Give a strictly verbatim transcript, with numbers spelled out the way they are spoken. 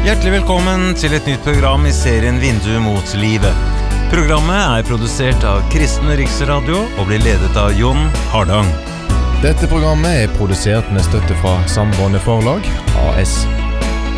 Hjertelig velkommen til et nytt program i serien Vindu mot livet. Programmet er produsert av Kristen Riksradio og blir ledet av Jon Hardang. Dette programmet er produsert med støtte fra Sambandet Forlag, A S.